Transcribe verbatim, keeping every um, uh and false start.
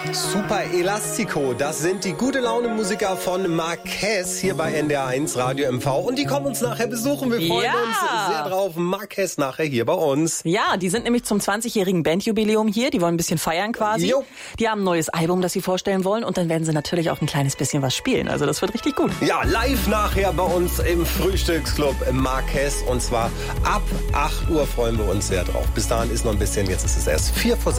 Super Elastico, das sind die Gute-Laune-Musiker von Marquez hier bei N D R eins Radio M V. Und die kommen uns nachher besuchen. Wir freuen Ja. uns sehr drauf. Marquez nachher hier bei uns. Ja, die sind nämlich zum zwanzigjährigen Bandjubiläum hier. Die wollen ein bisschen feiern quasi. Jo. Die haben ein neues Album, das sie vorstellen wollen. Und dann werden sie natürlich auch ein kleines bisschen was spielen. Also das wird richtig gut. Ja, live nachher bei uns im Frühstücksclub Marquez. Und zwar ab acht Uhr freuen wir uns sehr drauf. Bis dahin ist noch ein bisschen, jetzt ist es erst vier vor sechs.